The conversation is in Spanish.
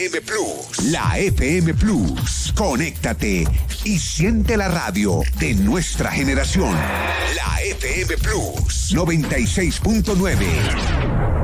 FM Plus. La FM Plus. Conéctate y siente la radio de nuestra generación. La FM Plus 96.9.